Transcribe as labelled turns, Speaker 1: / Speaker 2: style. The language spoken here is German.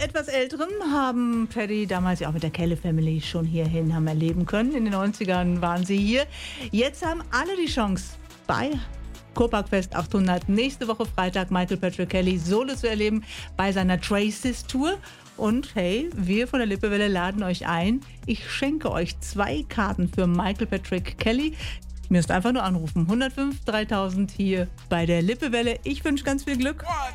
Speaker 1: etwas Älteren haben Paddy damals ja auch mit der Kelly Family schon hierhin haben erleben können. In den 90ern waren sie hier. Jetzt haben alle die Chance, bei Kurparkfest 800 nächste Woche Freitag Michael Patrick Kelly solo zu erleben bei seiner Traces Tour. Und hey, wir von der Lippewelle laden euch ein. Ich schenke euch 2 Karten für Michael Patrick Kelly. Ihr müsst einfach nur anrufen. 105 3000 hier bei der Lippewelle. Ich wünsche ganz viel Glück.